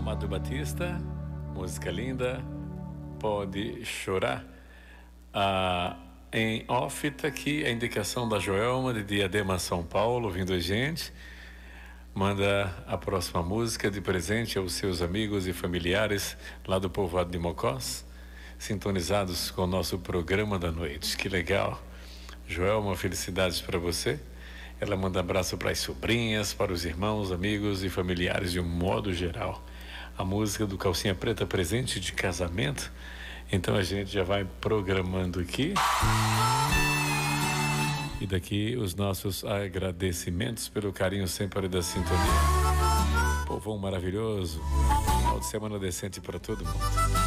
Amado Batista, música linda, Pode Chorar. Em off tá aqui a indicação da Joelma de Diadema, São Paulo, ouvindo a gente. Manda a próxima música de presente aos seus amigos e familiares lá do povoado de Mocós, sintonizados com o nosso programa da noite. Que legal. Joelma, felicidades para você. Ela manda abraço para as sobrinhas, para os irmãos, amigos e familiares de um modo geral. A música do Calcinha Preta, presente de casamento. Então a gente já vai programando aqui. E daqui os nossos agradecimentos pelo carinho sempre da sintonia. Povão maravilhoso. Final de semana decente para todo mundo.